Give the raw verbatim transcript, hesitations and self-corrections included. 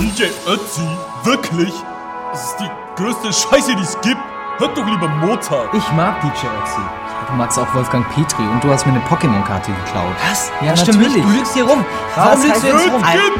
D J Ötzi? Wirklich? Das ist die größte Scheiße, die es gibt. Hört doch lieber Mozart. Ich mag D J Ötzi. Du magst auch Wolfgang Petri und du hast mir eine Pokémon-Karte geklaut. Was? Ja, das stimmt natürlich. nicht. Du lügst hier rum. Warum Was lügst du heißt jetzt rum? Kind!